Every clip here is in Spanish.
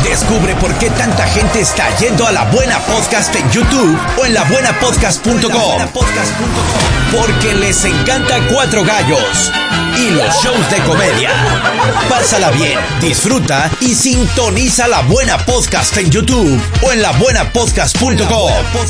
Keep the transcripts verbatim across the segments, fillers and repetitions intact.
Descubre por qué tanta gente está yendo a La Buena Podcast en YouTube o en la buena podcast punto com. Porque les encanta Cuatro Gallos y los shows de comedia. Pásala bien, disfruta y sintoniza La Buena Podcast en YouTube o en la buena podcast punto com.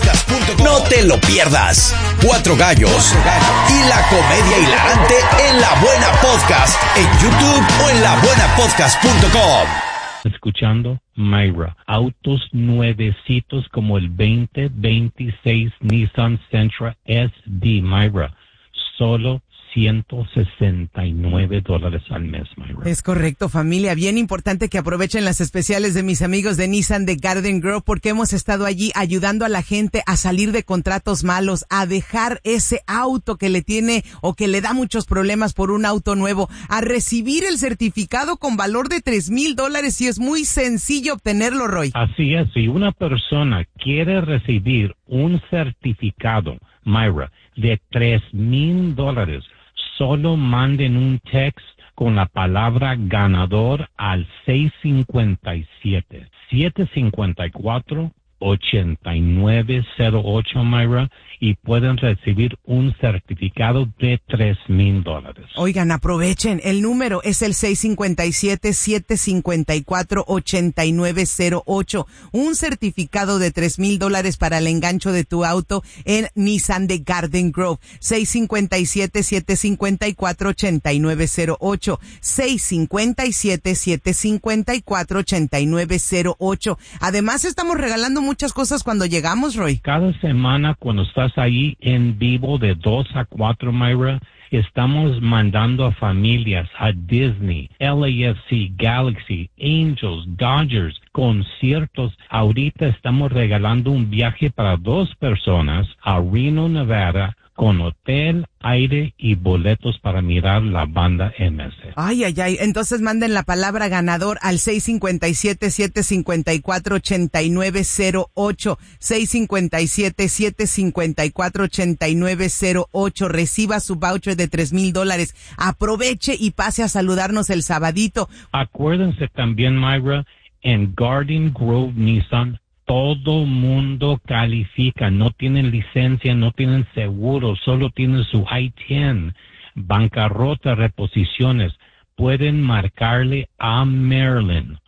No te lo pierdas. Cuatro Gallos y la comedia hilarante en La Buena Podcast en YouTube o en la buena podcast punto com. Escuchando Myra, autos nuevecitos como el veinte veintiséis Nissan Sentra S D, Myra, solo ciento sesenta y nueve dólares al mes, Myra. Es correcto, familia. Bien importante que aprovechen las especiales de mis amigos de Nissan de Garden Grove, porque hemos estado allí ayudando a la gente a salir de contratos malos, a dejar ese auto que le tiene o que le da muchos problemas por un auto nuevo, a recibir el certificado con valor de tres mil dólares, y es muy sencillo obtenerlo, Roy. Así es, si una persona quiere recibir un certificado, Myra, de tres mil dólares, solo manden un text con la palabra ganador al seis cinco siete, siete cinco cuatro, ocho nueve cero ocho, Myra, y pueden recibir un certificado de tres mil dólares. Oigan, aprovechen. El número es el seis cinco siete, siete cinco cuatro, ocho nueve cero ocho. Un certificado de tres mil dólares para el engancho de tu auto en Nissan de Garden Grove. seis cinco siete, siete cinco cuatro, ocho nueve cero ocho. seis cinco siete, siete cinco cuatro, ocho nueve cero ocho. Además, estamos regalando muchas cosas cuando llegamos, Roy. Cada semana, cuando estás ahí en vivo de dos a cuatro, Myra, estamos mandando a familias a Disney, L A F C, Galaxy, Angels, Dodgers, conciertos. Ahorita estamos regalando un viaje para dos personas a Reno, Nevada, con hotel, aire y boletos para mirar la banda M S. Ay, ay, ay. Entonces manden la palabra ganador al seis cinco siete, siete cinco cuatro, ocho nueve cero ocho. seis cinco siete, siete cinco cuatro, ocho nueve cero ocho. Reciba su voucher de tres mil dólares. Aproveche y pase a saludarnos el sabadito. Acuérdense también, Myra, en Garden Grove Nissan, todo mundo califica, no tienen licencia, no tienen seguro, solo tienen su I diez, bancarrota, reposiciones. Pueden marcarle a Marilyn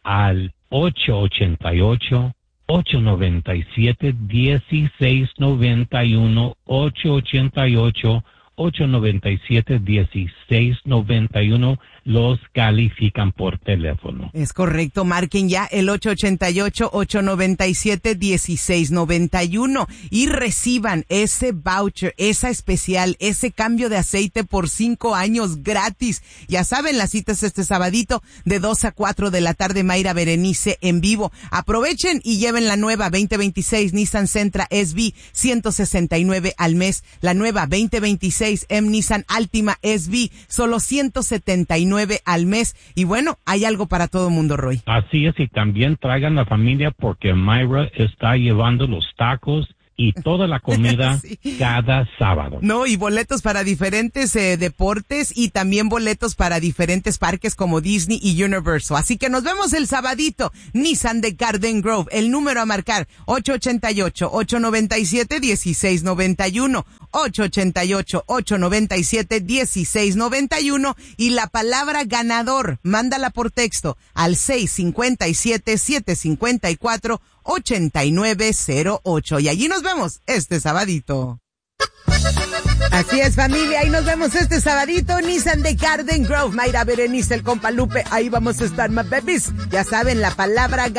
al ocho ocho ocho, ocho nueve siete, uno seis nueve uno, ocho ocho ocho, ocho nueve siete, uno seis nueve uno. Los califican por teléfono. Es correcto, marquen ya el ocho ocho ocho, ocho nueve siete, uno seis nueve uno y reciban ese voucher, esa especial, ese cambio de aceite por cinco años gratis. Ya saben, la cita es este sabadito de dos a cuatro de la tarde, Mayra Berenice en vivo. Aprovechen y lleven la nueva veinte veintiséis Nissan Sentra S V, ciento sesenta y nueve al mes. La nueva veinte veintiséis M Nissan Altima S V, solo ciento setenta y nueve al mes. Y bueno, hay algo para todo mundo, Roy. Así es, y también traigan la familia, porque Myra está llevando los tacos y toda la comida sí. Cada sábado. No, y boletos para diferentes eh, deportes y también boletos para diferentes parques como Disney y Universal. Así que nos vemos el sabadito. Nissan de Garden Grove. El número a marcar ocho ocho ocho, ocho nueve siete, uno seis nueve uno. ocho ocho ocho, ocho nueve siete, uno seis nueve uno y la palabra ganador, mándala por texto al seis cinco siete, siete cinco cuatro, ocho nueve cero ocho y allí nos vemos este sabadito. Así es, familia, ahí nos vemos este sabadito. Nissan de Garden Grove, Mayra Berenice, el compa Lupe, ahí vamos a estar, my babies. Ya saben, la palabra